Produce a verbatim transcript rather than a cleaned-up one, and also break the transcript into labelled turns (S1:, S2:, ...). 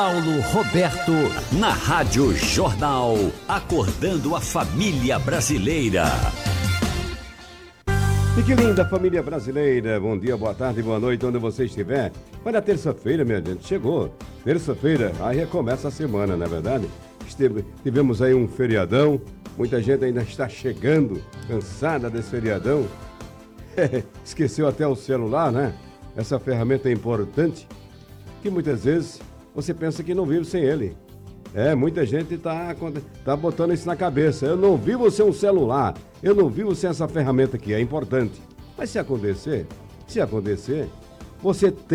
S1: Paulo Roberto, na Rádio Jornal, acordando a família brasileira.
S2: E que linda família brasileira, bom dia, boa tarde, boa noite, onde você estiver. Vai na terça-feira, minha gente, chegou. Terça-feira, aí recomeça a semana, não é verdade? Esteve, tivemos aí um feriadão, muita gente ainda está chegando, cansada desse feriadão. Esqueceu até o celular, né? Essa ferramenta é importante, que muitas vezes você pensa que não vive sem ele. É, muita gente tá, tá botando isso na cabeça. Eu não vivo sem um celular, eu não vivo sem essa ferramenta que é importante. Mas se acontecer, se acontecer, você tem